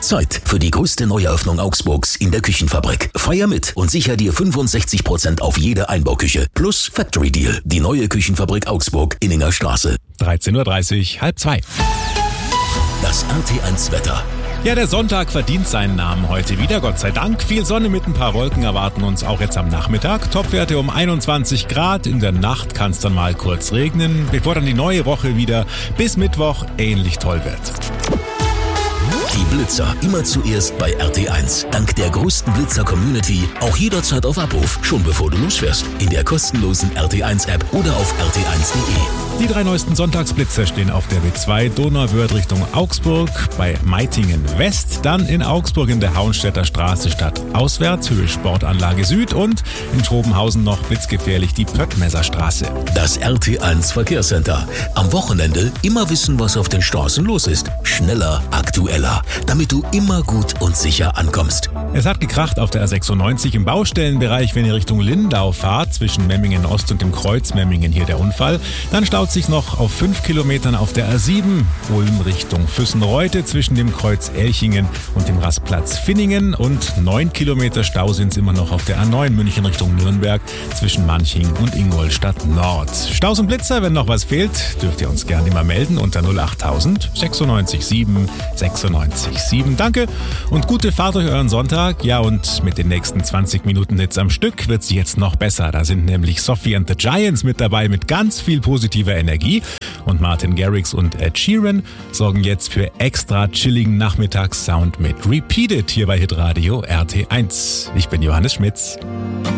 Zeit für die größte Neueröffnung Augsburgs in der Küchenfabrik. Feier mit und sicher dir 65% auf jede Einbauküche. Plus Factory Deal. Die neue Küchenfabrik Augsburg, Inninger Straße. 13.30 Uhr, 1:30. Das RT1 Wetter. Ja, der Sonntag verdient seinen Namen heute wieder, Gott sei Dank. Viel Sonne mit ein paar Wolken erwarten uns auch jetzt am Nachmittag. Topwerte um 21 Grad. In der Nacht kann es dann mal kurz regnen, bevor dann die neue Woche wieder bis Mittwoch ähnlich toll wird. Die Blitzer immer zuerst bei RT1. Dank der größten Blitzer-Community auch jederzeit auf Abruf, schon bevor du losfährst. In der kostenlosen RT1-App oder auf rt1.de. Die 3 neuesten Sonntagsblitzer stehen auf der B2 Donauwörth Richtung Augsburg, bei Meitingen West, dann in Augsburg in der Hauenstädter Straße stadtauswärts, Höhe Sportanlage Süd und in Schrobenhausen noch blitzgefährlich die Pöttmesser Straße. Das RT1 Verkehrscenter. Am Wochenende immer wissen, was auf den Straßen los ist. Schneller, aktueller, damit du immer gut und sicher ankommst. Es hat gekracht auf der A96 im Baustellenbereich, wenn ihr Richtung Lindau fahrt, zwischen Memmingen Ost und dem Kreuz Memmingen hier der Unfall. Dann staut sich noch auf 5 Kilometern auf der A7, Ulm Richtung Füssenreute zwischen dem Kreuz Elchingen und dem Rastplatz Finningen und 9 Kilometer Stau sind es immer noch auf der A9 München Richtung Nürnberg zwischen Manching und Ingolstadt Nord. Staus und Blitzer, wenn noch was fehlt, dürft ihr uns gerne immer melden unter 08000 96 7 96 7. Danke und gute Fahrt durch euren Sonntag. Ja, und mit den nächsten 20 Minuten Hits am Stück wird es jetzt noch besser. Da sind nämlich Sophie and the Giants mit dabei mit ganz viel positiver Energie. Und Martin Garrix und Ed Sheeran sorgen jetzt für extra chilligen Nachmittagssound mit Repeated hier bei Hitradio RT1. Ich bin Johannes Schmitz.